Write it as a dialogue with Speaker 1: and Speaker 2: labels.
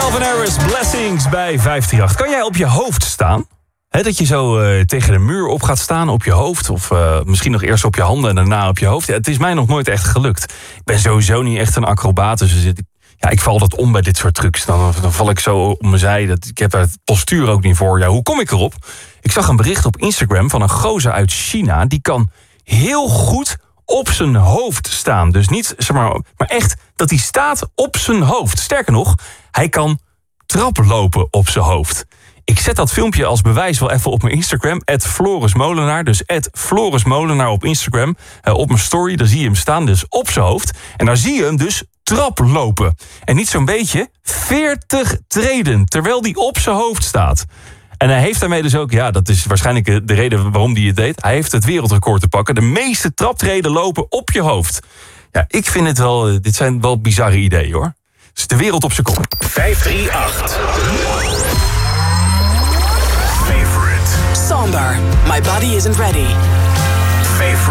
Speaker 1: Calvin Harris, Blessings bij 538. Kan jij op je hoofd staan? Dat je zo tegen de muur op gaat staan op je hoofd. Of misschien nog eerst op je handen en daarna op je hoofd. Ja, het is mij nog nooit echt gelukt. Ik ben sowieso niet echt een acrobaat. Dus ik val dat om bij dit soort trucs. Dan val ik zo op mijn zij. Ik heb het postuur ook niet voor. Ja, hoe kom ik erop? Ik zag een bericht op Instagram van een gozer uit China. Die kan heel goed op zijn hoofd staan. Dus niet, zeg maar echt dat hij staat op zijn hoofd. Sterker nog, hij kan traplopen op zijn hoofd. Ik zet dat filmpje als bewijs wel even op mijn Instagram. @FlorisMolenaar. Dus @FlorisMolenaar op Instagram. Op mijn story, daar zie je hem staan dus op zijn hoofd. En daar zie je hem dus traplopen. En niet zo'n beetje, 40 treden. Terwijl die op zijn hoofd staat. En hij heeft daarmee dus ook, ja, dat is waarschijnlijk de reden waarom hij het deed. Hij heeft het wereldrecord te pakken. De meeste traptreden lopen op je hoofd. Ja, ik vind het wel, dit zijn wel bizarre ideeën hoor. Dus de wereld op zijn kop.
Speaker 2: 538. Favorite.
Speaker 3: Somber. My body isn't ready.
Speaker 2: Favorite.